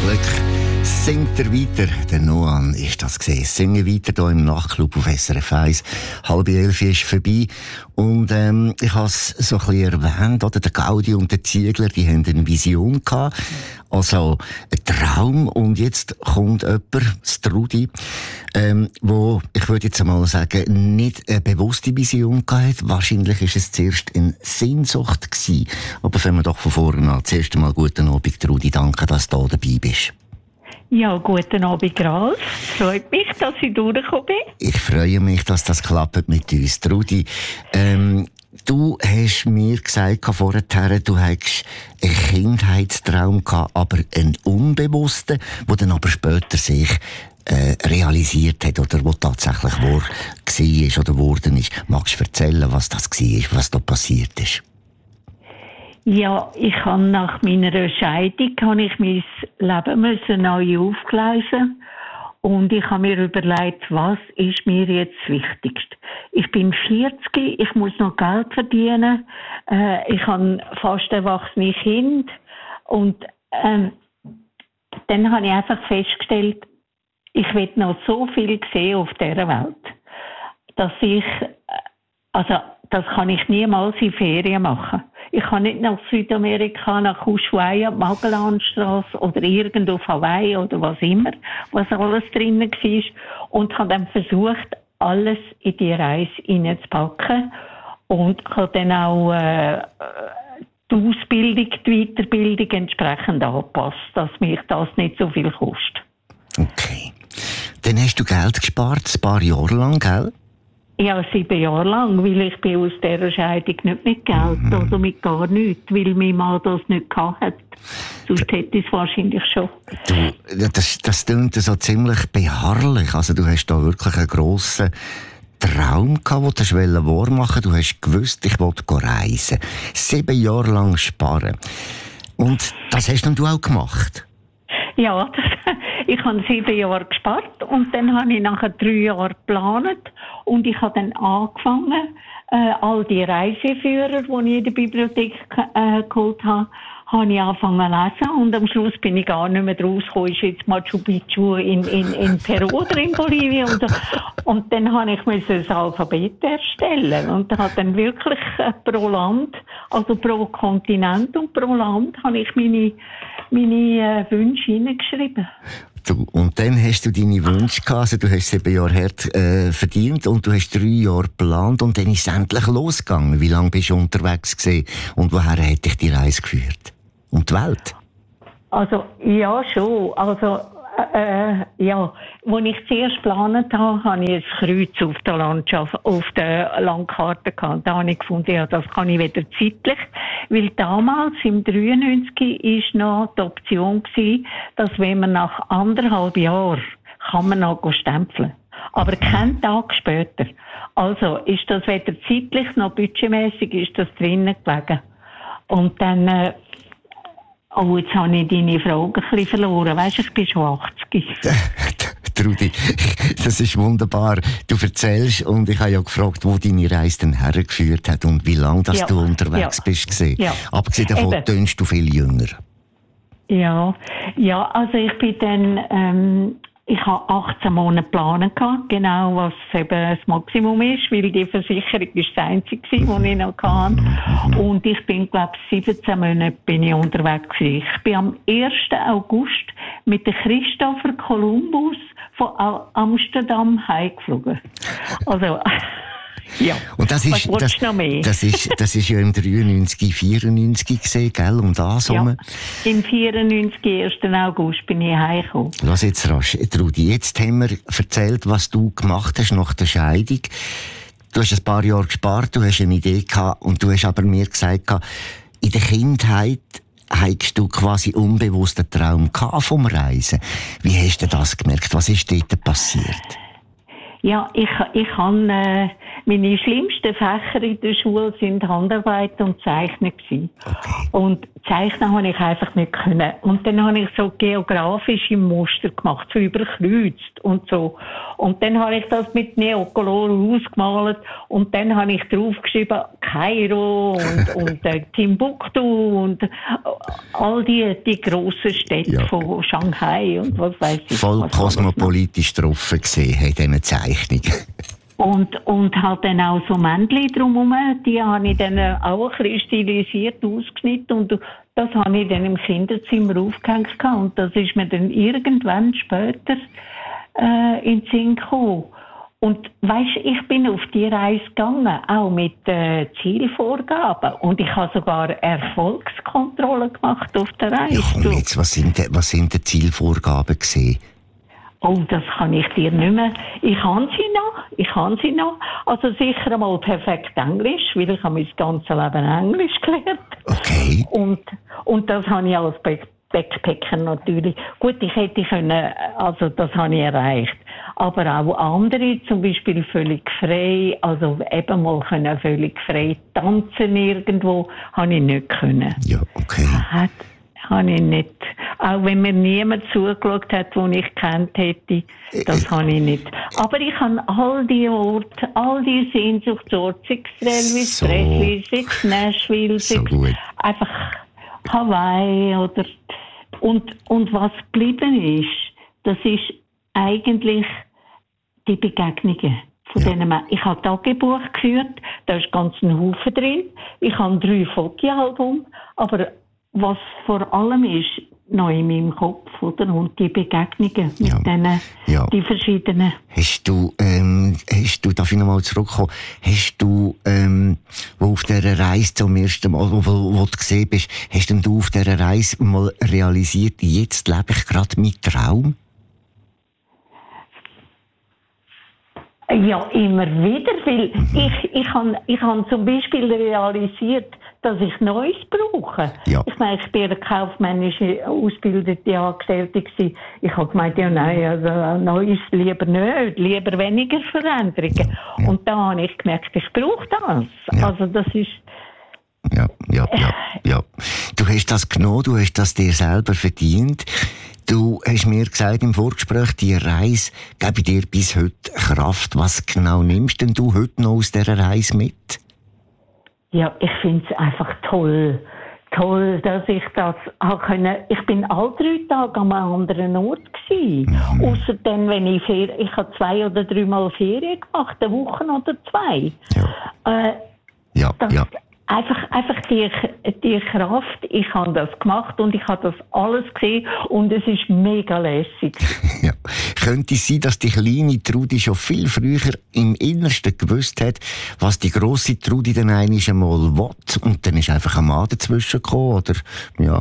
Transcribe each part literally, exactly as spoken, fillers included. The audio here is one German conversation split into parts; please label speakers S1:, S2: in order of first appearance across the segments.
S1: Glück. Singt er weiter, der Noan ist das gesehen. Singen weiter hier im Nachtclub auf S R F eins. Halb elf ist vorbei. Und, ähm, ich habe es so ein bisschen erwähnt, oder? Der Gaudi und der Ziegler, die haben eine Vision gehabt. Also, ein Traum. Und jetzt kommt jemand, das Trudi, ähm, wo, ich würde jetzt einmal sagen, nicht eine bewusste Vision gehabt hat. Wahrscheinlich ist es zuerst eine Sehnsucht gewesen. Aber fangen wir doch von vorne an. Zuerst einmal guten Abend, Trudi. Danke, dass du da dabei bist.
S2: Ja, guten Abend, Ralf. Freut mich, dass ich durchgekommen bin.
S1: Ich freue mich, dass das klappt mit uns. Trudi, ähm, du hast mir gesagt vorher, du hättest einen Kindheitstraum gehabt, aber einen unbewussten, der dann aber später sich äh, realisiert hat oder wo tatsächlich wahr war oder geworden ist. Magst du erzählen, was das war, was da passiert ist?
S2: Ja, ich habe nach meiner Scheidung habe ich mein Leben müssen neu aufgleisen und ich habe mir überlegt, was ist mir jetzt wichtigst. Ich bin vierzig, ich muss noch Geld verdienen, äh, ich habe fast erwachsene Kind und ähm, dann habe ich einfach festgestellt, ich will noch so viel sehen auf dieser Welt, dass ich, also das kann ich niemals in Ferien machen. Ich kann nicht nach Südamerika, nach Ushuaia, Magellanstrasse oder irgendwo auf Hawaii oder was immer, was alles drinnen war. Und habe dann versucht, alles in die Reise hineinzupacken. Und habe dann auch äh, die Ausbildung, die Weiterbildung entsprechend angepasst, dass mich das nicht so viel kostet.
S1: Okay. Dann hast du Geld gespart, ein paar Jahre lang, gell?
S2: Ja, sieben Jahre lang, weil ich bin aus dieser Scheidung nicht mit Geld, mhm. also mit gar nichts, weil mein Mann das nicht gehabt hat. Sonst hätte ich es wahrscheinlich schon.
S1: Du, das, das klingt so ziemlich beharrlich. Also du hast da wirklich einen grossen Traum gehabt, den du wahr machen wolltest. Du hast gewusst, ich wollte reisen. Sieben Jahre lang sparen. Und das hast dann du auch gemacht?
S2: Ja, das, ich habe sieben Jahre gespart und dann habe ich nachher drei Jahre geplant und ich habe dann angefangen, äh, all die Reiseführer, die ich in der Bibliothek äh, geholt habe, habe ich angefangen zu lesen und am Schluss bin ich gar nicht mehr rausgekommen, ist jetzt Machu Picchu in, in, in Peru oder in Bolivien und so. Und dann habe ich ein Alphabet erstellen und habe dann wirklich äh, pro Land, also pro Kontinent und pro Land, habe ich meine meine äh, Wünsche hineingeschrieben.
S1: Du, und dann hast du deine Wünsche gehabt, also du hast sieben Jahre hart äh, verdient und du hast drei Jahre geplant und dann ist es endlich losgegangen. Wie lange bist du unterwegs gewesen und woher hat dich die Reise geführt? Um die Welt?
S2: Also, ja, schon. Also, äh, ja, als ich zuerst geplant habe, habe ich ein Kreuz auf der Landschaft, auf der Landkarte gehabt. Da habe ich gefunden, ja, das kann ich wieder zeitlich. Weil damals, im dreiundneunzig, war noch die Option gewesen, dass wenn man nach anderthalb Jahren kann man noch stempeln. Aber keinen Tag später. Also, ist das weder zeitlich noch budgetmässig, ist das drinnen gelegen. Und dann, äh, oh, jetzt habe ich deine Frage ein bisschen verloren. Weisst du, ich bin schon achtzig.
S1: Trudi, das ist wunderbar. Du erzählst und ich habe ja gefragt, wo deine Reise denn hergeführt hat und wie lange dass ja, du unterwegs ja, bist. Ja. Abgesehen davon tönst du viel jünger.
S2: Ja, ja, also ich bin dann, ähm, ich habe achtzehn Monate geplant gehabt, genau was eben das Maximum ist, weil die Versicherung ist das Einzige, was ich noch hatte. Und ich bin, glaube ich, siebzehn Monate bin ich unterwegs gewesen. Ich bin am ersten August mit dem Christopher Columbus von Amsterdam heimgeflogen. Also, ja.
S1: Und das ist,
S2: was
S1: das,
S2: noch mehr?
S1: das ist, das ist ja im dreiundneunzig, vierundneunzig gesehen, gell? Um das
S2: ja.
S1: herum.
S2: Im vierundneunzig, ersten August bin ich heimgekommen.
S1: Lass jetzt rasch, Trudi. Jetzt haben wir erzählt, was du gemacht hast nach der Scheidung. Du hast ein paar Jahre gespart, du hast eine Idee gehabt und du hast aber mir gesagt, in der Kindheit hattest du quasi unbewusst einen Traum vom Reisen. Wie hast du das gemerkt? Was ist dort passiert?
S2: Ja, ich, ich habe äh, meine schlimmsten Fächer in der Schule sind Handarbeit und Zeichnen gewesen.
S1: Okay.
S2: Und Zeichnen habe ich einfach nicht können. Und dann habe ich so geografische Muster gemacht, so überkreuzt und so. Und dann habe ich das mit Neocolor ausgemalt und dann habe ich draufgeschrieben Kairo und, und äh, Timbuktu und all die, die grossen Städte
S1: Ja.
S2: von Shanghai und was weiß ich.
S1: Voll
S2: was alles noch.
S1: kosmopolitisch getroffen gesehen in diesen Zeichnungen.
S2: Und, und halt dann auch so Männchen drumherum, die habe ich dann auch ein bisschen stilisiert ausgeschnitten und das habe ich dann im Kinderzimmer aufgehängt gehabt. Und das ist mir dann irgendwann später äh, in den Sinn gekommen. Und weisst, ich bin auf die Reise gegangen, auch mit äh, Zielvorgaben. Und ich habe sogar Erfolgskontrollen gemacht auf der Reise.
S1: Ja, komm jetzt, was sind, denn- was sind die Zielvorgaben gewesen?
S2: Oh, das kann ich dir nicht mehr. Ich kann sie noch. Ich kann sie noch. Also sicher einmal perfekt Englisch, weil ich habe mein ganzes Leben Englisch gelernt.
S1: Okay.
S2: Und, und das habe ich als Back- Backpacker natürlich. Gut, ich hätte können, also das habe ich erreicht. Aber auch andere, zum Beispiel völlig frei, also eben mal können völlig frei tanzen irgendwo, habe ich nicht können.
S1: Ja, okay.
S2: Hat, habe ich nicht. Auch wenn mir niemand zugeschaut hat, den ich kennt hätte, das habe ich nicht. Aber ich habe all die Orte, all die Sehnsuchtsorte, sei es Elvis
S1: So.
S2: Presley, sei es Nashville, sei
S1: So
S2: es
S1: gut.
S2: einfach Hawaii oder und, und was geblieben ist, das ist eigentlich die Begegnungen von
S1: Ja.
S2: denen Menschen. Ich habe Tagebuch geführt, da ist ganz ein Haufen drin. Ich habe drei Fotoalbum, aber was vor allem ist, noch in meinem Kopf, oder? Und die Begegnungen
S1: Ja.
S2: mit denen,
S1: Ja.
S2: die verschiedenen.
S1: Hast du, ähm, hast du, darf ich nochmal zurückkommen, hast du, ähm, wo auf dieser Reise zum ersten Mal, wo, wo, wo du gesehen bist, hast denn du auf dieser Reise mal realisiert, jetzt lebe ich gerade meinen Traum?
S2: Ja, immer wieder, weil ich, ich habe ich hab zum Beispiel realisiert, dass ich Neues brauche.
S1: Ja.
S2: Ich meine, ich bin eine kaufmännische ausgebildete Angestellte gewesen. Ich habe gemeint, ja nein, also Neues lieber nicht, lieber weniger Veränderungen. Und da habe ich gemerkt, ich brauche das.
S1: Ja.
S2: Also das ist...
S1: Ja, ja, ja, ja. Du hast das genommen, du hast das dir selber verdient. Du hast mir gesagt im Vorgespräch, die Reise gebe dir bis heute Kraft. Was genau nimmst denn du heute noch aus dieser Reise mit?
S2: Ja, ich finde es einfach toll. Toll, dass ich das auch können. Ich bin alle drei Tage an einem anderen Ort gewesen.
S1: Mhm.
S2: Ausser dann, wenn ich Ferien, ich habe zwei oder dreimal Ferien gemacht, eine Woche oder zwei.
S1: Ja.
S2: Äh,
S1: Ja,
S2: das,
S1: ja.
S2: Einfach, einfach die, die Kraft, ich habe das gemacht und ich habe das alles gesehen und es ist mega lässig.
S1: Ja. Könnte es sein, dass die kleine Trudi schon viel früher im Innersten gewusst hat, was die grosse Trudi dann einmal einmal will, und dann ist einfach ein Mann dazwischen gekommen, oder? Ja.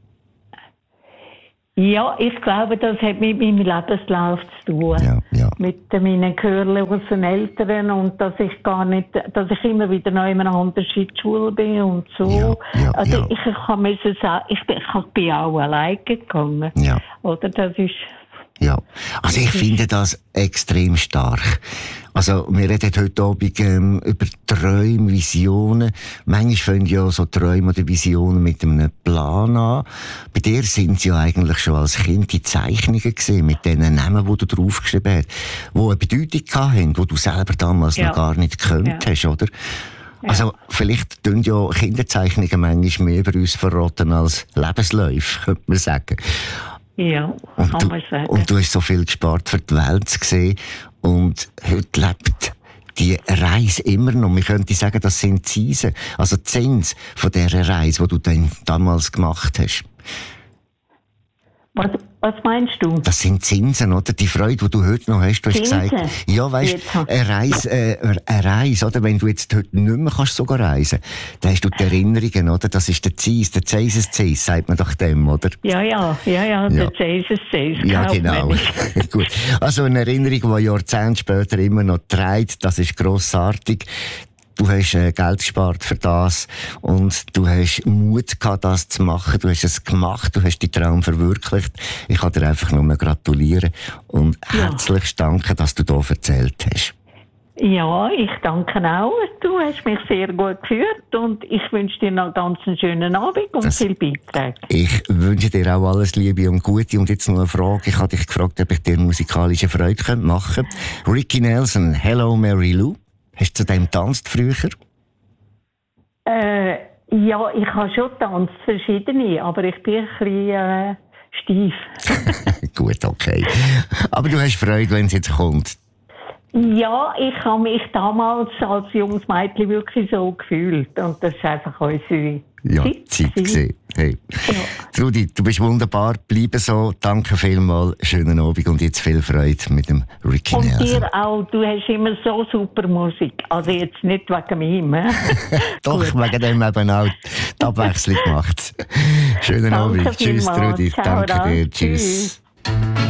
S2: Ja, ich glaube, das hat mit meinem Lebenslauf zu tun.
S1: Ja, ja.
S2: Mit meinen Gehörlosen Eltern und dass ich gar nicht, dass ich immer wieder noch immer anders in die Schule bin und so.
S1: Ja, ja,
S2: also
S1: ja.
S2: ich, ich kann müssen sagen, ich bin, ich bin auch alleine gegangen.
S1: Ja.
S2: Oder das ist...
S1: Ja, also ich finde das extrem stark. Also wir reden heute Abend ähm, über Träume, Visionen. Manchmal fangen ja so Träume oder Visionen mit einem Plan an. Bei dir sind es ja eigentlich schon als Kind die Zeichnungen gesehen mit den Namen, die du draufgeschrieben hast, die eine Bedeutung hatten, die du selber damals
S2: Ja.
S1: noch gar nicht gekannt
S2: Ja.
S1: hast, oder? Also vielleicht tun ja Kinderzeichnungen manchmal mehr über uns verraten als Lebensläufe, könnte man sagen.
S2: Ja,
S1: Und
S2: kann
S1: du,
S2: man sagen.
S1: und du hast so viel gespart für die Welt zu sehen. Und heute lebt die Reise immer noch. Wir könnten sagen, das sind Zinsen. Also die Zins von dieser Reise, die du dann damals gemacht hast.
S2: Was, was meinst du?
S1: Das sind Zinsen, oder? Die Freude, die du heute noch hast. Du hast
S2: Zinsen?
S1: gesagt, ja, weißt
S2: Jetzt.
S1: du, eine Reise, äh, eine Reise, oder? Wenn du jetzt heute nicht mehr kannst sogar reisen, dann hast du die Erinnerungen, oder? Das ist der Zins, der Zeises-Zins, sagt man doch dem, oder?
S2: Ja, ja, ja, ja,
S1: Ja.
S2: der Jesus says.
S1: Ja, genau. Gut. Also eine Erinnerung, die Jahrzehnte später immer noch trägt, das ist grossartig. Du hast äh, Geld gespart für das und du hast Mut gehabt, das zu machen. Du hast es gemacht, du hast deinen Traum verwirklicht. Ich kann dir einfach nur gratulieren und
S2: Ja.
S1: herzlich danken, dass du hier erzählt hast.
S2: Ja, ich danke auch. Du hast mich sehr gut geführt und ich wünsche dir noch ganz einen schönen Abend und
S1: Das-
S2: viel Beiträge.
S1: Ich wünsche dir auch alles Liebe und Gute. Und jetzt noch eine Frage. Ich habe dich gefragt, ob ich dir musikalische Freude könnte machen könnte. Ricky Nelson, Hello Mary Lou. Hast du zu dem getanzt früher?
S2: Äh, ja, ich habe schon getanzt, verschiedene, aber ich bin ein bisschen äh, steif.
S1: Gut, okay. Aber du hast Freude, wenn es jetzt kommt.
S2: Ja, ich habe mich damals als junges Mädchen wirklich so gefühlt. Und das ist einfach unsere
S1: Ja,
S2: Zeit
S1: Zeit
S2: gewesen.
S1: gesehen. Hey.
S2: Ja.
S1: Trudi, du bist wunderbar. Bleibe so. Danke vielmals. Schönen Abend und jetzt viel Freude mit dem Ricky
S2: Und
S1: Nelson.
S2: dir auch, du hast immer so super Musik. Also jetzt nicht wegen mir.
S1: Doch, wegen dem eben auch die Abwechslung gemacht. Schönen
S2: Danke
S1: Abend. Tschüss,
S2: vielmals.
S1: Trudi.
S2: Ciao,
S1: Danke
S2: dann.
S1: dir. Tschüss.
S2: Tschüss.